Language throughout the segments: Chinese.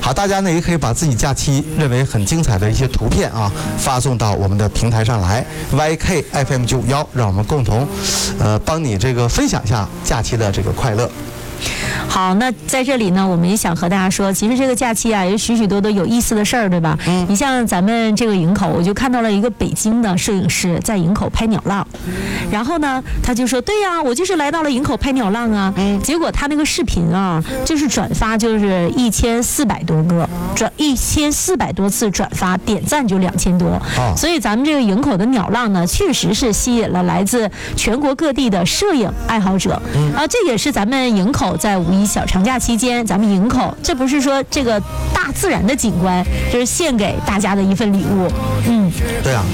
好，大家呢也可以把自己假期认为很精彩的一些图片啊，发送到我们的平台上来 ，YKFM951，让我们共同，帮你这个分享一下假期的这个快乐。 好，那在这里呢，我们也想和大家说，其实这个假期啊，有许许多多有意思的事儿，对吧？你像咱们这个营口，我就看到了一个北京的摄影师在营口拍鸟浪，然后呢，他就说，对呀，我就是来到了营口拍鸟浪啊。结果他那个视频啊，就是转发就是1400多个，1400多次转发，点赞就2000多。所以咱们这个营口的鸟浪呢，确实是吸引了来自全国各地的摄影爱好者。这也是咱们营口在5一小长假期间，咱们营口这不是说这个大自然的景观，这是献给大家的一份礼物。 对啊。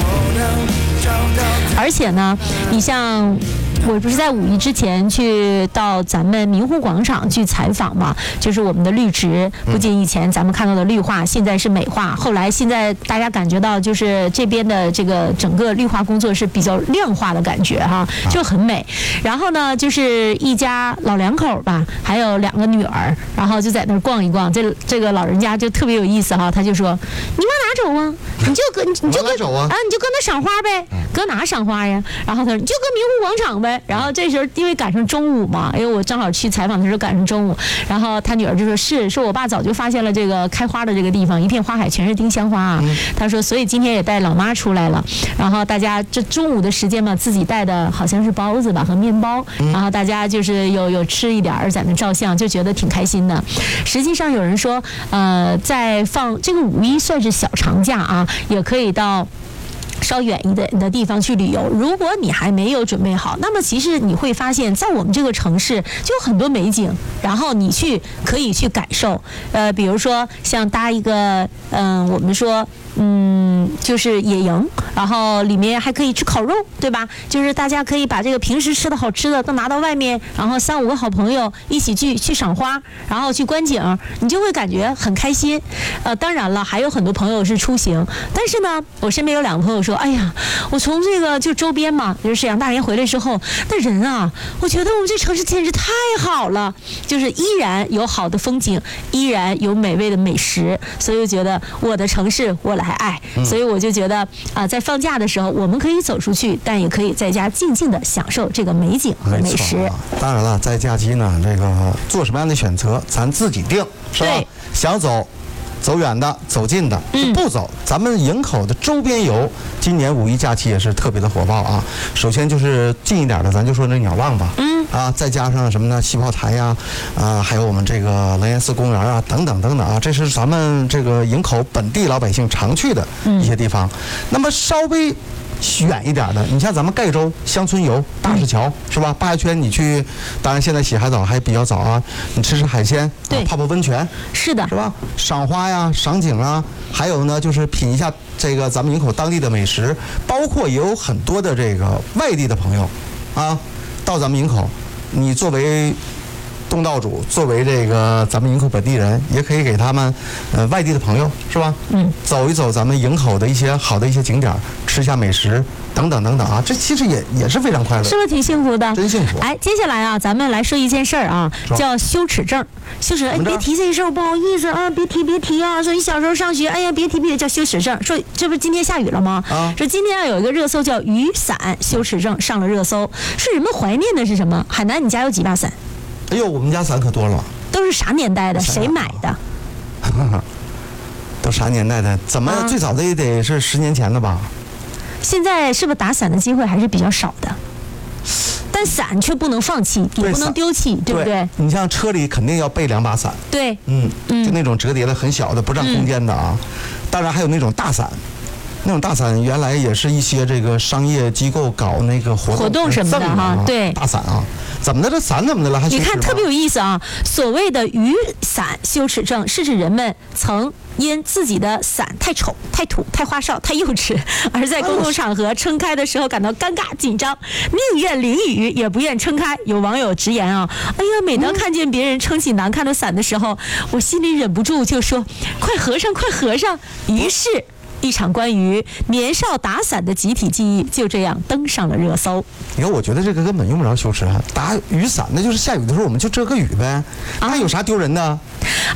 而且呢，你像我不是在5一之前去到咱们明湖广场去采访嘛，就是我们的绿植，不仅以前咱们看到的绿化，现在是美化，后来现在大家感觉到就是这边的这个整个绿化工作是比较量化的感觉哈，就很美。然后呢，就是一家老两口吧，还有2个女儿，然后就在那儿逛一逛。这个老人家就特别有意思哈，他就说：“你往哪走啊？你就搁你就搁那赏花呗，搁哪赏花呀？”然后他说：“你就搁明湖广场呗。”然后这时候因为赶上中午嘛，因为我正好去采访的时候赶上中午，然后他女儿就说我爸早就发现了这个开花的这个地方，一片花海全是丁香花啊。他说所以今天也带老妈出来了，然后大家这中午的时间嘛，自己带的好像是包子吧和面包，然后大家就是有吃一点儿，在那照相，就觉得挺开心的。实际上有人说，在放这个5一算是小长假啊，也可以到稍远一点的地方去旅游。如果你还没有准备好，那么其实你会发现在我们这个城市就有很多美景，然后你可以去感受。比如说像搭一个我们说就是野营，然后里面还可以吃烤肉，对吧？就是大家可以把这个平时吃的好吃的都拿到外面，然后3-5个好朋友一起去赏花，然后去观景，你就会感觉很开心。当然了，还有很多朋友是出行，但是呢，我身边有2个朋友说，哎呀，我从这个就周边嘛，就是沈阳大连回来之后，那人啊，我觉得我们这城市简直太好了，就是依然有好的风景，依然有美味的美食，所以我觉得我的城市我来爱。所以我就觉得在放假的时候，我们可以走出去，但也可以在家静静的享受这个美景和美食。 当然了，在假期呢，这个做什么样的选择，咱自己定，是吧？想走远的，走近的，不走。咱们营口的周边游，今年5一假期也是特别的火爆啊。首先就是近一点的，咱就说那鸟浪吧，再加上什么呢？气泡台呀，还有我们这个楞严寺公园啊，等等等等啊，这是咱们这个营口本地老百姓常去的一些地方。那么稍微远一点的，你像咱们盖州乡村游、大石桥，是吧？八家圈你去，当然现在洗海澡还比较早啊，你吃海鲜，泡温泉， 是的， 是吧？赏花呀、赏景啊，还有呢就是品一下这个咱们营口当地的美食，包括也有很多的这个外地的朋友啊，到咱们营口，你作为东道主，作为这个咱们营口本地人，也可以给他们外地的朋友，是吧？走一走咱们营口的一些好的一些景点，吃下美食等等等等啊，这其实也是非常快乐， 是不是挺幸福的？ 真幸福。 哎，接下来啊，咱们来说一件事儿啊，叫羞耻症。羞耻，哎，别提这事儿，不好意思啊，别提啊。说你小时候上学，哎呀，别提，叫羞耻症。说这不是今天下雨了吗？说今天有一个热搜叫雨伞羞耻症上了热搜，是人们怀念的是什么？海南，你家有几把伞？ 哎呦，我们家伞可多了。 都是啥年代的？谁买的？ 都啥年代的？怎么最早的也得是10年前的吧？ 现在是不是打伞的机会还是比较少的？但伞却不能放弃，也不能丢弃，对不对？ 你像车里肯定要备2把伞。 对， 就那种折叠的很小的，不占空间的啊。当然还有那种大伞。那种大伞原来也是一些这个商业机构搞那个活动什么的哈，对， 大伞啊，怎么的这伞怎么的了？还你看特别有意思啊！所谓的雨伞羞耻症，是指人们曾因自己的伞太丑、太土、太花哨、太幼稚，而在公共场合撑开的时候感到尴尬紧张，宁愿淋雨也不愿撑开。有网友直言啊，哎呀，每当看见别人撑起难看的伞的时候，我心里忍不住就说：“快合上，快合上！”于是。一场关于年少打伞的集体记忆就这样登上了热搜。 你看，我觉得这个根本用不着羞耻，打雨伞那就是下雨的时候我们就遮个雨呗，那有啥丢人的？